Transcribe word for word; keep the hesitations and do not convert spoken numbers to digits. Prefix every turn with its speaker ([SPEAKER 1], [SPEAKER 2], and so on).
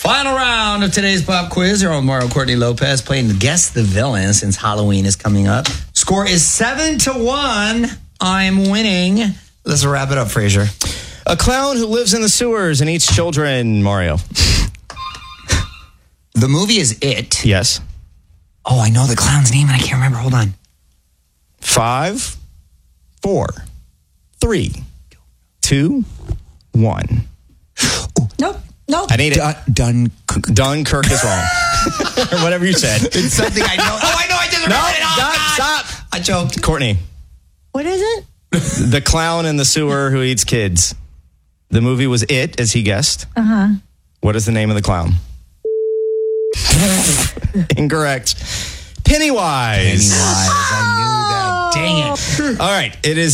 [SPEAKER 1] Final round of today's pop quiz. Your own Mario Courtney Lopez playing Guess the Villain since Halloween is coming up. Score is seven to one. I'm winning. Let's wrap it up, Frazier.
[SPEAKER 2] A clown who lives in the sewers and eats children, Mario.
[SPEAKER 1] The movie is It.
[SPEAKER 2] Yes.
[SPEAKER 1] Oh, I know the clown's name and I can't remember. Hold on.
[SPEAKER 2] Five, four, three, two, one.
[SPEAKER 3] Nope. Nope.
[SPEAKER 2] I need it.
[SPEAKER 1] Dun-
[SPEAKER 2] Dunkirk is wrong. Or whatever you said.
[SPEAKER 1] It's something I know. Oh, I know. I just
[SPEAKER 2] No,
[SPEAKER 1] remembered it. Oh,
[SPEAKER 2] stop,
[SPEAKER 1] God.
[SPEAKER 2] stop.
[SPEAKER 1] I choked.
[SPEAKER 2] Courtney,
[SPEAKER 3] What is it?
[SPEAKER 2] the clown in the sewer who eats kids. The movie was It, as he guessed.
[SPEAKER 3] Uh-huh.
[SPEAKER 2] What is the name of the clown? Incorrect. Pennywise.
[SPEAKER 1] Pennywise. I knew that. Dang it.
[SPEAKER 2] All right. It is